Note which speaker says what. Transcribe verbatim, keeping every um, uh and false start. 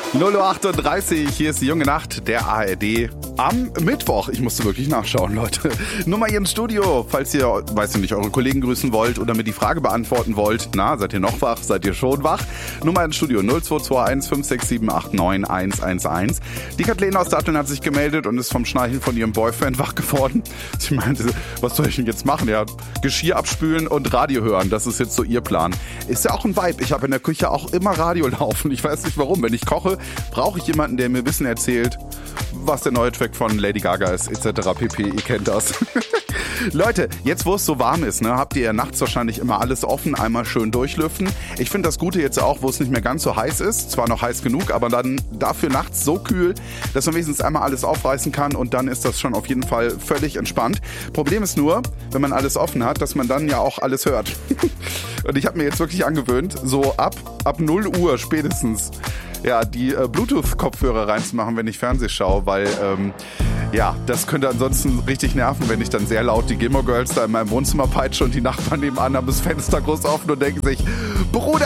Speaker 1: null Uhr achtunddreißig, hier ist die junge Nacht der A R D am Mittwoch. Ich musste wirklich nachschauen, Leute. Nur mal hier im Studio, falls ihr, weiß ich nicht, eure Kollegen grüßen wollt oder mir die Frage beantworten wollt. Na, seid ihr noch wach? Seid ihr schon wach? Nur mal ins Studio null zwei zwei eins fünf sechs sieben acht neun eins eins eins. Die Kathleen aus Datteln hat sich gemeldet und ist vom Schnarchen von ihrem Boyfriend wach geworden. Sie meinte, was soll ich denn jetzt machen? Ja, Geschirr abspülen und Radio hören, das ist jetzt so ihr Plan. Ist ja auch ein Vibe. Ich habe in der Küche auch immer Radio laufen. Ich weiß nicht warum. Wenn ich koche, brauche ich jemanden, der mir Wissen erzählt, was der neue Track von Lady Gaga ist, et cetera pp. Ihr kennt das. Leute, jetzt wo es so warm ist, ne, habt ihr ja nachts wahrscheinlich immer alles offen, einmal schön durchlüften. Ich finde das Gute jetzt auch, wo es nicht mehr ganz so heiß ist, zwar noch heiß genug, aber dann dafür nachts so kühl, dass man wenigstens einmal alles aufreißen kann und dann ist das schon auf jeden Fall völlig entspannt. Problem ist nur, wenn man alles offen hat, dass man dann ja auch alles hört. Und ich habe mir jetzt wirklich angewöhnt, so ab, ab null Uhr spätestens, ja, die äh, Bluetooth-Kopfhörer reinzumachen, wenn ich Fernseh schaue, weil, ähm, ja, das könnte ansonsten richtig nerven, wenn ich dann sehr laut die Gilmore Girls da in meinem Wohnzimmer peitsche und die Nachbarn nebenan haben das Fenster groß offen und denken sich, Bruder,